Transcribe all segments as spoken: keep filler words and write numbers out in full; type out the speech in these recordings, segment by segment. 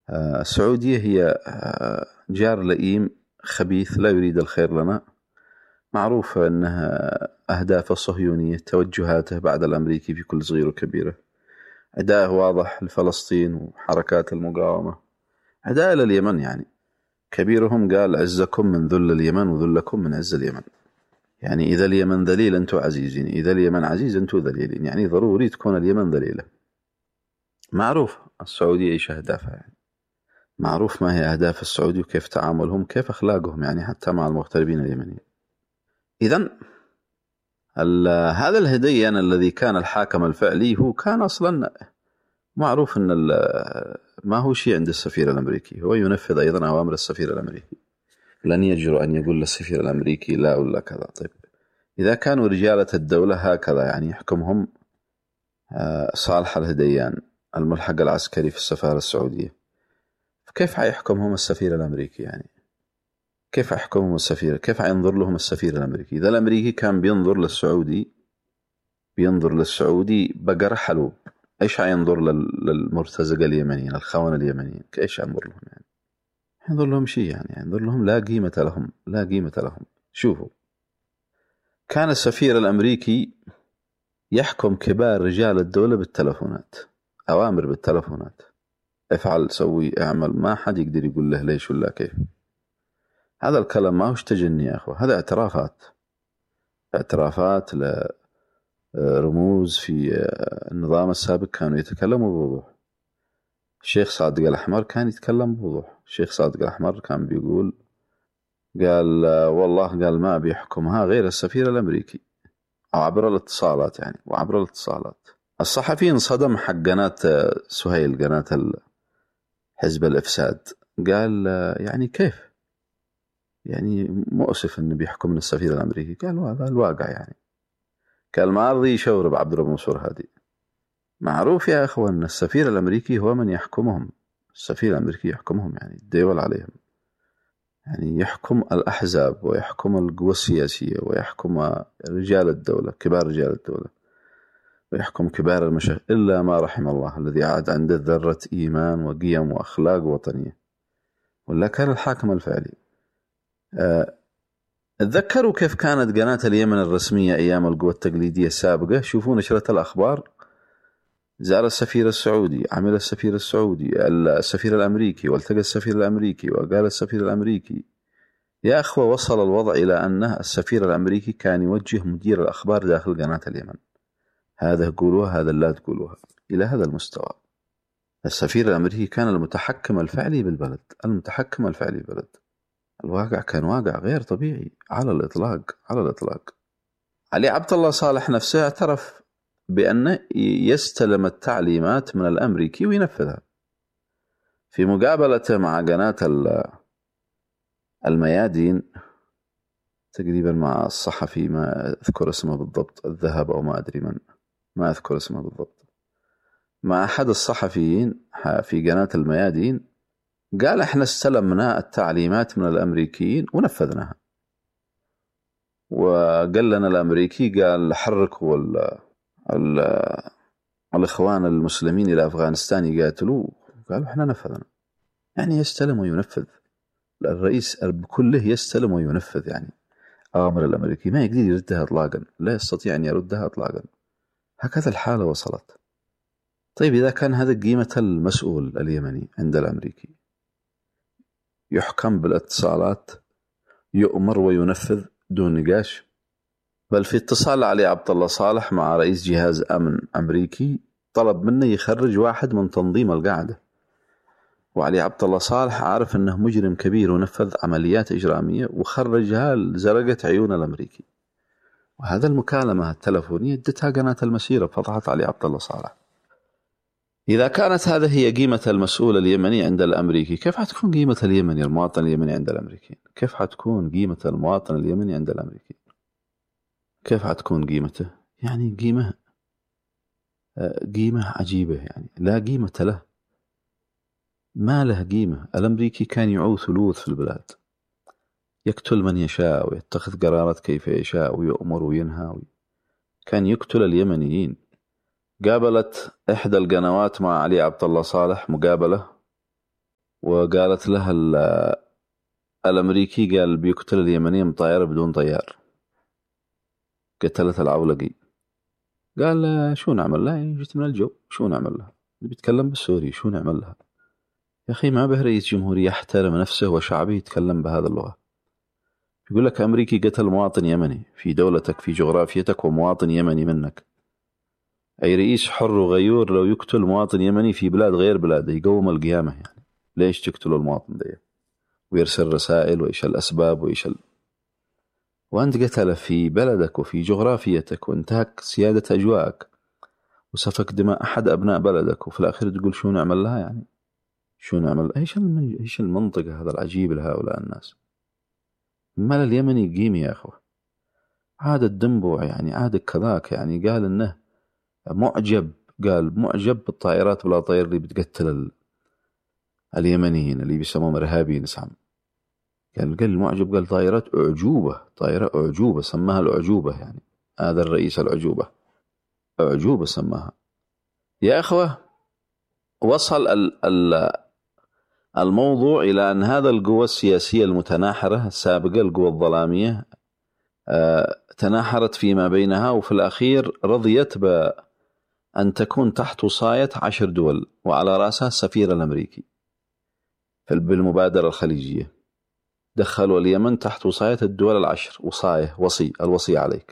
السعودية هي جار لئيم خبيث لا يريد الخير لنا، معروف أنها أهداف الصهيونية توجهاته بعد الأمريكي في كل صغير وكبيرة، عداءه واضح لفلسطين وحركات المقاومة، عداء لليمن، يعني كبيرهم قال عزكم من ذل اليمن وذلكم من عز اليمن، يعني إذا اليمن ذليل أنتم عزيزين، إذا اليمن عزيز أنتم ذليلين، يعني ضروري تكون اليمن ذليلة. معروف السعودية إيش أهدافها، يعني معروف ما هي أهداف السعودي وكيف تعاملهم، كيف أخلاقهم، يعني حتى مع المغتربين اليمنيين. إذن هذا الهديان الذي كان الحاكم الفعلي هو كان أصلا معروف أن ما هو شيء عند السفير الأمريكي، هو ينفذ أيضا أوامر السفير الأمريكي، لن يجرؤ أن يقول للسفير الأمريكي لا ولا كذا. طيب إذا كانوا رجالة الدولة هكذا، يعني يحكمهم صالح الهديان الملحق العسكري في السفارة السعودية، كيف حيحكمهم السفير الأمريكي؟ يعني كيف يحكمهم السفير؟ كيف ينظر لهم السفير الأمريكي؟ إذا الأمريكي كان بينظر للسعودي بينظر للسعودي بقر حلوب، إيش حينظر للمرتزقة اليمنيين الخونة اليمنيين؟ إيش ينظر لهم؟ يعني ينظر لهم شيء، يعني ينظر لهم لا قيمة لهم، لا قيمة لهم. شوفوا، كان السفير الأمريكي يحكم كبار رجال الدولة بالتلفونات، أوامر بالتلفونات، افعل سوي اعمل، ما حد يقدر يقول له ليش ولا كيف. هذا الكلام ما هوش تجني يا أخوة، هذا اعترافات، اعترافات لرموز في النظام السابق كانوا يتكلموا بوضوح. الشيخ صادق الأحمر كان يتكلم بوضوح، الشيخ صادق الأحمر كان بيقول، قال والله قال ما بيحكمها غير السفير الأمريكي، أو عبر الاتصالات، يعني وعبر الاتصالات. الصحفي انصدم حق قناة سهيل، قناة حزب الإفساد، قال يعني كيف، يعني مؤسف أنه بيحكمنا السفير الأمريكي. قال هذا الواقع، يعني قال ما أرضي يشورب عبد الرب منصور هادي. معروف يا أخوان أن السفير الأمريكي هو من يحكمهم، السفير الأمريكي يحكمهم، يعني الدول عليهم، يعني يحكم الأحزاب ويحكم القوى السياسية ويحكم رجال الدولة، كبار رجال الدولة، ويحكم كبار المشايخ، إلا ما رحم الله الذي عاد عنده ذرة إيمان وقيم وأخلاق وطنية، ولا كان الحاكم الفعلي. اتذكروا كيف كانت قناة اليمن الرسمية أيام القوى التقليدية السابقة، شوفوا نشرة الأخبار، زار السفير السعودي، عمل السفير السعودي السفير الأمريكي، والتقى السفير الأمريكي، وقال السفير الأمريكي. يا أخوة وصل الوضع إلى أن السفير الأمريكي كان يوجه مدير الأخبار داخل قناة اليمن، هذا قولوها هذا لا تقولوها، إلى هذا المستوى. السفير الأمريكي كان المتحكم الفعلي بالبلد، المتحكم الفعلي بالبلد. الواقع كان واقع غير طبيعي على الإطلاق، على الإطلاق. علي عبد الله صالح نفسه اعترف بأنه يستلم التعليمات من الأمريكي وينفذها. في مقابلته مع قناة الميادين تقريبا مع الصحفي، ما أذكر اسمه بالضبط، الذهب أو ما أدري من، ما أذكر اسمه بالضبط، مع أحد الصحفيين في قناة الميادين، قال احنا استلمنا التعليمات من الأمريكيين ونفذناها. وقال لنا الأمريكي، قال حركوا ال ال الإخوان المسلمين إلى أفغانستان يقاتلوا، قالوا احنا نفذنا. يعني يستلم وينفذ، الرئيس بكله يستلم وينفذ، يعني أوامر الأمريكي ما يقدر يردها إطلاقا، لا يستطيع أن يردها إطلاقا. هكذا الحالة وصلت. طيب إذا كان هذا قيمة المسؤول اليمني عند الأمريكي، يحكم بالاتصالات، يؤمر وينفذ دون نقاش. بل في اتصال علي عبد الله صالح مع رئيس جهاز أمن أمريكي، طلب منه يخرج واحد من تنظيم القاعدة، وعلي عبد الله صالح عارف أنه مجرم كبير ونفذ عمليات إجرامية وخرجها لزرقة عيون الأمريكي. وهذا المكالمة التلفونية ادتها قناة المسيرة، فضحت علي عبد الله صالح. إذا كانت هذه هي قيمة المسؤول اليمني عند الأمريكي، كيف حتكون قيمة اليمني المواطن اليمني عند الأمريكي؟ كيف حتكون قيمة المواطن اليمني عند الأمريكي؟ كيف حتكون قيمته؟ يعني قيمة قيمة عجيبة، يعني لا قيمة له، ما له قيمة. الأمريكي كان يعوث لوث في البلاد، يقتل من يشاء ويتخذ قرارات كيف يشاء ويؤمر وينهى، كان يقتل اليمنيين. قابلت إحدى القنوات مع علي عبد الله صالح مقابلة وقالت لها الأمريكي قال بيقتل اليمنية من طائرة بدون طيار، قتلت العولقي. قال شو نعمل لها؟ جيت من الجو، شو نعمل لها؟ بيتكلم بالسوري، شو نعمل لها؟ يا أخي ما به رئيس جمهورية يحترم نفسه وشعبه يتكلم بهذا اللغة. يقول لك أمريكي قتل مواطن يمني في دولتك في جغرافيتك ومواطن يمني منك. أي رئيس حر وغيور لو يقتل مواطن يمني في بلاد غير بلاده يقوم القيامة. يعني ليش تقتلوا المواطن ده؟ ويرسل رسائل وإيش الأسباب وإيش ال... وأنت قتله في بلدك وفي جغرافيتك وانتهك سيادة أجواءك وسفك دماء أحد أبناء بلدك، وفي الأخير تقول شو نعمل لها؟ يعني شو نعمل؟ إيش الم... إيش المنطقة هذا العجيب لهؤلاء الناس؟ مال اليمني قيم يا أخوة. عاد الدنبوع يعني عاد كذاك يعني قال إنه معجب، قال معجب بالطائرات بلا طير اللي بتقتل ال... اليمنيين اللي بيسموهم إرهابيين. نسعم قال قال معجب، قال طائرات أعجوبة، طائرة أعجوبة، سماها الأعجوبة. يعني هذا الرئيس الأعجوبة، أعجوبة سماها. يا أخوة وصل ال... ال... الموضوع إلى أن هذا القوى السياسية المتناحرة السابقة، القوى الظلامية، آه تناحرت فيما بينها، وفي الأخير رضيت بأن تكون تحت وصاية عشر دول وعلى رأسها السفير الأمريكي بالمبادرة الخليجية. دخلوا اليمن تحت وصاية الدول العشر، وصاية وصي الوصي عليك.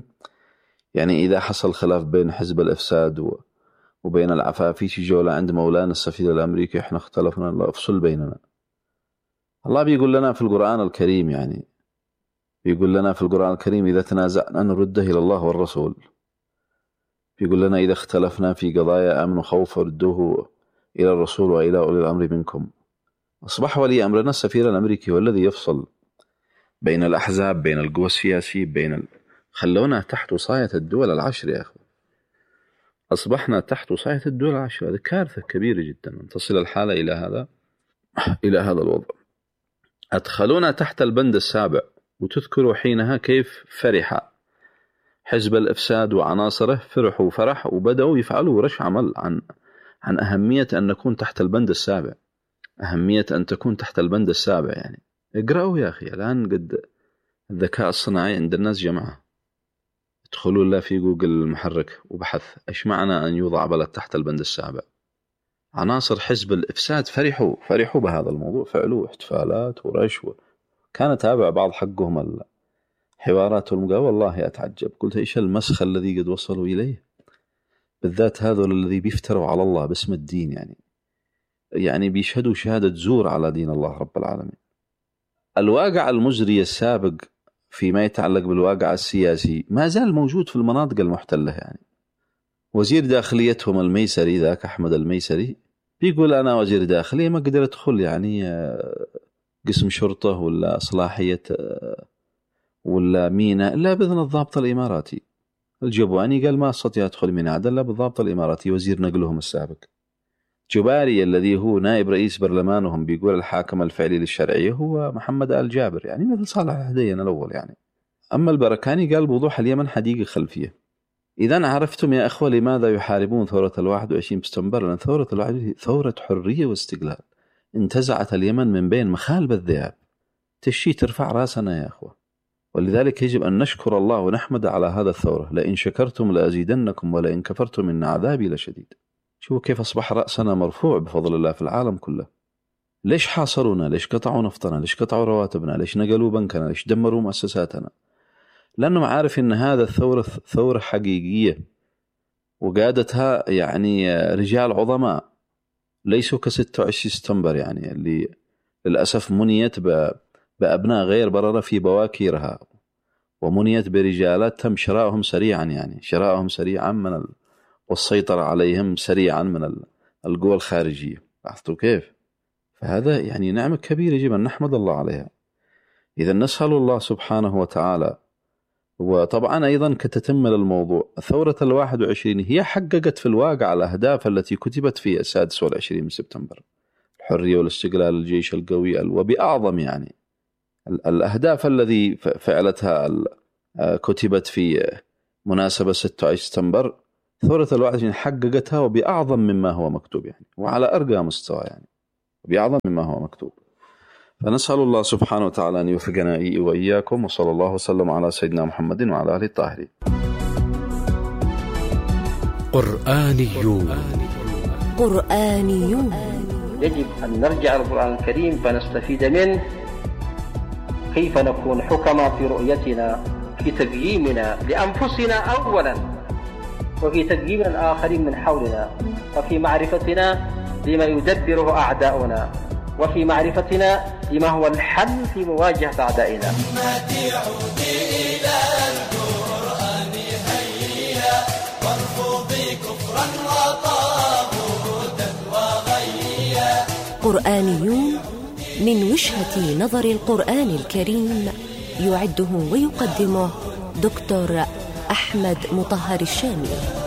يعني إذا حصل خلاف بين حزب الإفساد و... وبين العفافيش جولة عند مولانا السفير الأمريكي إحنا اختلفنا، الله افصل بيننا. الله بيقول لنا في القرآن الكريم، يعني بيقول لنا في القرآن الكريم إذا تنازعنا نرده إلى الله والرسول. بيقول لنا إذا اختلفنا في قضايا أمن وخوف ردوه إلى الرسول وإلى أولي الأمر منكم. أصبح ولي أمرنا السفير الأمريكي هو الذي يفصل بين الأحزاب، بين القوى السياسية، بين ال... خلونا تحت وصاية الدول العشر يا أخي. أصبحنا تحت وصاية الدول العشر. هذه كارثة كبيرة جدا أن تصل الحالة إلى هذا إلى هذا الوضع. أدخلونا تحت البند السابع، وتذكروا حينها كيف فرح حزب الإفساد وعناصره، فرحوا فرح وبدأوا يفعلوا ورش عمل عن عن أهمية أن نكون تحت البند السابع، أهمية أن تكون تحت البند السابع. يعني اقرأوا يا أخي، الآن قد الذكاء الصناعي عند الناس جمعه. ادخلوا الله في جوجل المحرك وبحث إيش معنى أن يوضع بلد تحت البند السابع. عناصر حزب الإفساد فرحوا فرحوا بهذا الموضوع، فعلوا احتفالات ورش. كان أتابع بعض حقهم الحوارات والمقابلة، والله أتعجب. قلت إيش المسخ الذي قد وصلوا إليه، بالذات هذول الذي بيفتروا على الله باسم الدين. يعني يعني بيشهدوا شهادة زور على دين الله رب العالمين. الواقع المزري السابق فيما يتعلق بالواقع السياسي ما زال موجود في المناطق المحتلة. يعني وزير داخليتهم الميسري ذاك أحمد الميسري بيقول أنا وزير داخلية ما قدر أدخل يعني قسم شرطة ولا صلاحية ولا مينا إلا بإذن الضابط الإماراتي. الجبواني قال ما استطيع أدخل من عدن إلا بالضابط الإماراتي وزير نقلهم السابق. جباري الذي هو نائب رئيس برلمانهم بيقول الحاكم الفعلي للشرعية هو محمد آل جابر، يعني مثل صالح الهديان الأول. يعني أما البركاني قال بوضوح اليمن حديقة خلفية. إذا عرفتم يا أخوة لماذا يحاربون ثورة الواحد وعشرين سبتمبر؟ لأن ثورة الواحد ثورة حرية واستقلال، انتزعت اليمن من بين مخالب الذئاب. تشي ترفع راسنا يا أخوة، ولذلك يجب أن نشكر الله ونحمد على هذا الثورة. لئن شكرتم لأزيدنكم ولئن كفرتم إن عذابي لشديد. شوفوا كيف أصبح رأسنا مرفوع بفضل الله في العالم كله. ليش حاصرونا؟ ليش قطعوا نفطنا؟ ليش قطعوا رواتبنا؟ ليش نقلوا بنكنا؟ ليش دمروا مؤسساتنا؟ لأنه عارف إن هذا الثورة ثورة حقيقية وقادتها يعني رجال عظماء ليسوا كستة وعشرين سبتمبر، يعني اللي للأسف منيت بأبناء غير بررة في بواكيرها، ومنيت برجالات تم شرائهم سريعا، يعني شرائهم سريعا من ال... والسيطرة عليهم سريعا من القوى الخارجية. لاحظتوا كيف؟ فهذا يعني نعمة كبيرة يجب أن نحمد الله عليها. إذا نسأل الله سبحانه وتعالى. وطبعا أيضا كتتم الموضوع، ثورة الواحد وعشرين هي حققت في الواقع الأهداف التي كتبت في السادس والعشرين من سبتمبر، الحرية والاستقلال، الجيش القوي، وبأعظم يعني الأهداف الذي فعلتها كتبت في مناسبة ستة وعشرين سبتمبر. ثورة الواحد وعشرين حققتها وبأعظم مما هو مكتوب، يعني وعلى أرقى مستوى. يعني بأعظم مما هو مكتوب. فنسأل الله سبحانه وتعالى أن يوفقنا وإياكم، وصلى الله وسلم على سيدنا محمد وعلى آله الطاهرين. قرآنيون قرآنيون يجب أن نرجع القرآن الكريم فنستفيد منه، كيف نكون حكما في رؤيتنا، في تقييمنا لأنفسنا أولا، وفي تقييم الآخرين من حولنا، وفي معرفتنا لما يدبره أعداؤنا، وفي معرفتنا لما هو الحل في مواجهة أعدائنا. قرآنيون من وجهة نظر القرآن الكريم، يعده ويقدمه دكتور أحمد مطهر الشامي.